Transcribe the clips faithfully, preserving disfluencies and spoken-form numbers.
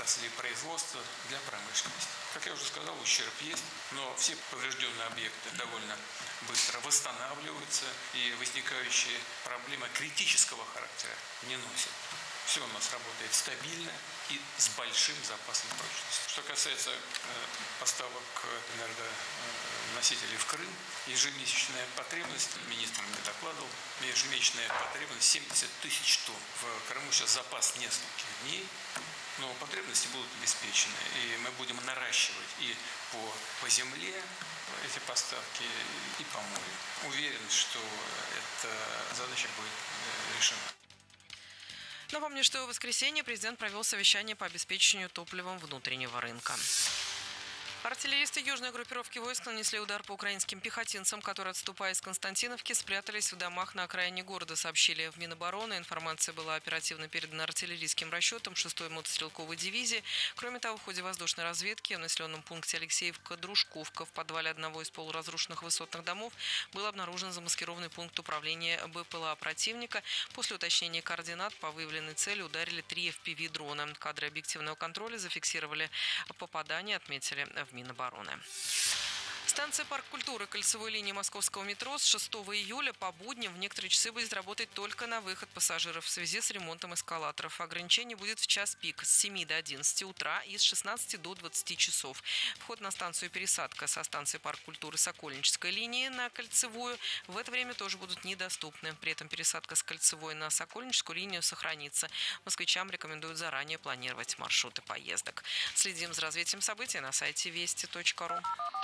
отраслей производства для промышленности. Как я уже сказал, ущерб есть, но все поврежденные объекты довольно быстро восстанавливаются, и возникающие проблемы критического характера не носят. Все у нас работает стабильно и с большим запасом прочности. Что касается э, поставок энергоносителей в Крым, ежемесячная потребность, министр мне докладывал, ежемесячная потребность семьдесят тысяч тонн. В Крыму сейчас запас нескольких дней, но потребности будут обеспечены, и мы будем наращивать и по, по земле эти поставки, и по морю. Уверен, что эта задача будет решена. Напомню, что в воскресенье президент провел совещание по обеспечению топливом внутреннего рынка. Артиллеристы южной группировки войск нанесли удар по украинским пехотинцам, которые, отступая из Константиновки, спрятались в домах на окраине города, сообщили в Минобороны. Информация была оперативно передана артиллерийским расчетам шестой мотострелковой дивизии. Кроме того, в ходе воздушной разведки в населенном пункте Алексеевка-Дружковка в подвале одного из полуразрушенных высотных домов был обнаружен замаскированный пункт управления БПЛА противника. После уточнения координат по выявленной цели ударили три эф пи ви-дрона. Кадры объективного контроля зафиксировали попадание, отметили в Минобороны. Станция «Парк культуры» кольцевой линии московского метро с шестого июля по будням в некоторые часы будет работать только на выход пассажиров в связи с ремонтом эскалаторов. Ограничение будет в час пик с семи до одиннадцати утра и с шестнадцати до двадцати часов. Вход на станцию и пересадка со станции «Парк культуры» Сокольнической линии на кольцевую в это время тоже будут недоступны. При этом пересадка с кольцевой на Сокольническую линию сохранится. Москвичам рекомендуют заранее планировать маршруты поездок. Следим за развитием событий на сайте вести точка ру.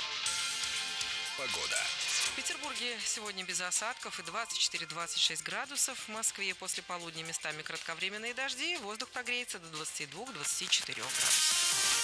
Погода. В Петербурге сегодня без осадков и двадцать четыре - двадцать шесть градусов. В Москве после полудня местами кратковременные дожди. Воздух прогреется до двадцати двух - двадцати четырёх градусов.